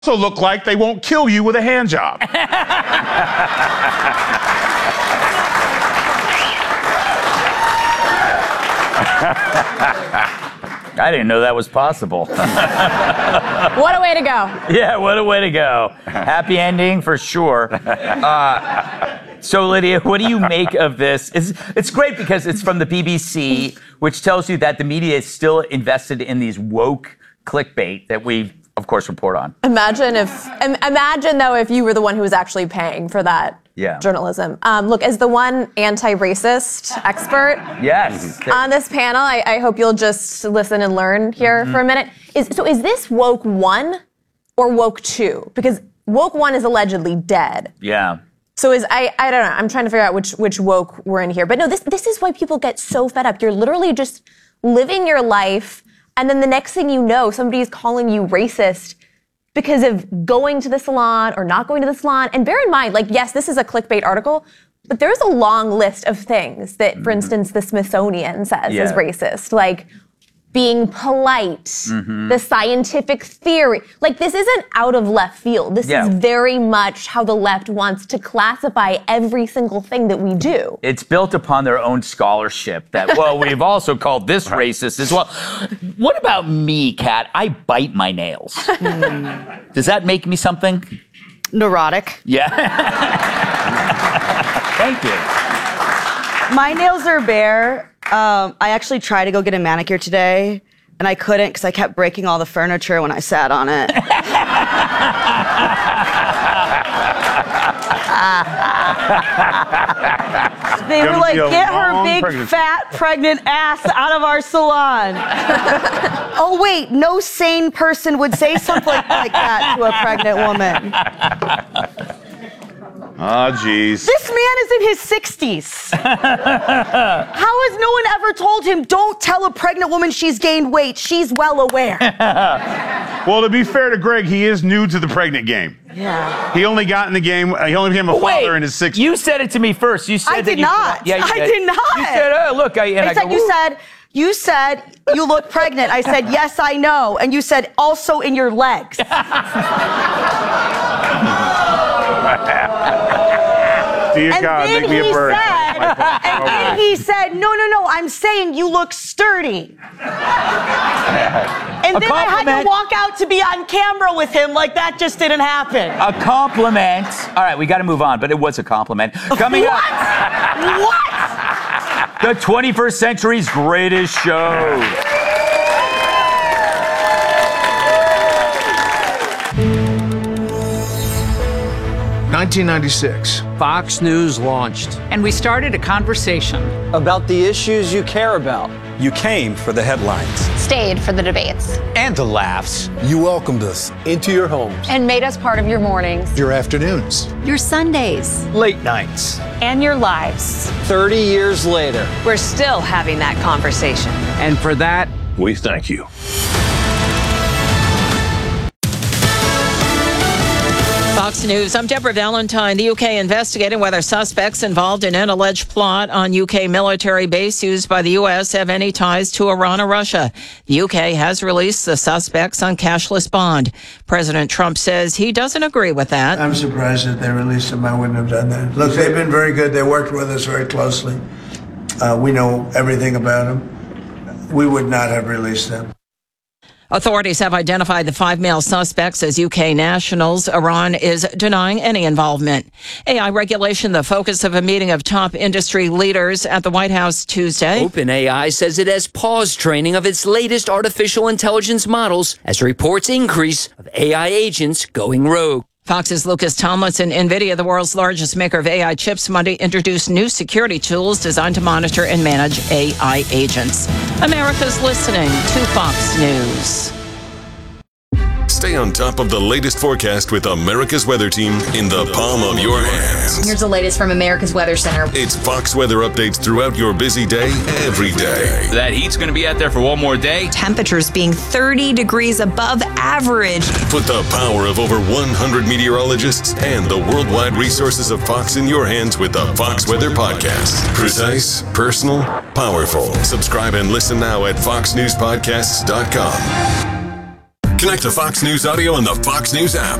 also look like they won't kill you with a hand job. I didn't know that was possible. What a way to go. Yeah, what a way to go. Happy ending for sure. So, Lydia, what do you make of this? It's great because it's from the BBC, which tells you that the media is still invested in these woke clickbait that we, of course, report on. Imagine though, if you were the one who was actually paying for that journalism. Look, as the one anti-racist expert on this panel, I hope you'll just listen and learn here for a minute. Is this woke 1 or woke 2? Because woke 1 is allegedly dead. Yeah. So I don't know. I'm trying to figure out which woke we're in here. But no, this is why people get so fed up. You're literally just living your life, and then the next thing you know, somebody's calling you racist because of going to the salon or not going to the salon. And bear in mind, like, yes, this is a clickbait article, but there's a long list of things that, for instance, the Smithsonian says is racist. Like, being polite, the scientific theory. Like, this isn't out of left field. This is very much how the left wants to classify every single thing that we do. It's built upon their own scholarship that, well, we've also called this racist as well. What about me, Kat? I bite my nails. Does that make me something? Neurotic. Yeah. Thank you. My nails are bare. I actually tried to go get a manicure today, and I couldn't because I kept breaking all the furniture when I sat on it. They were like, get her big, fat, pregnant ass out of our salon. Oh, wait, no sane person would say something like that to a pregnant woman. Oh, geez. This man is in his 60s. How has no one ever told him, don't tell a pregnant woman she's gained weight? She's well aware. Well, to be fair to Greg, he is new to the pregnant game. Yeah. He only got in the game, he only became a father in his 60s. You said it to me first. You said I did not. Yeah, I did not. You said, oh, look. You said, you look pregnant. I said, yes, I know. And you said, also in your legs. Dear God, make me a bird. And then he said, no, I'm saying you look sturdy. And then I had to walk out to be on camera with him like that just didn't happen. A compliment. All right, we got to move on, but it was a compliment. Coming up. What? The 21st century's greatest show. 1996. Fox News launched. And we started a conversation about the issues you care about. You came for the headlines. Stayed for the debates. And the laughs. You welcomed us into your homes. And made us part of your mornings. Your afternoons. Your Sundays. Late nights. And your lives. 30 years later. We're still having that conversation. And for that, we thank you. Fox News. I'm Deborah Valentine. The UK investigating whether suspects involved in an alleged plot on UK military base used by the US have any ties to Iran or Russia. The UK has released the suspects on cashless bond. President Trump says he doesn't agree with that. I'm surprised that they released them. I wouldn't have done that. Look, they've been very good. They worked with us very closely. We know everything about them. We would not have released them. Authorities have identified the 5 male suspects as UK nationals. Iran is denying any involvement. AI regulation, the focus of a meeting of top industry leaders at the White House Tuesday. OpenAI says it has paused training of its latest artificial intelligence models as reports increase of AI agents going rogue. Fox's Lucas Tomlinson. NVIDIA, the world's largest maker of AI chips, Monday introduced new security tools designed to monitor and manage AI agents. America's listening to Fox News. Stay on top of the latest forecast with America's Weather Team in the palm of your hands. Here's the latest from America's Weather Center. It's Fox weather updates throughout your busy day, every day. That heat's going to be out there for one more day. Temperatures being 30 degrees above average. Put the power of over 100 meteorologists and the worldwide resources of Fox in your hands with the Fox Weather Podcast. Precise, personal, powerful. Subscribe and listen now at foxnewspodcasts.com. Connect to Fox News Audio on the Fox News app.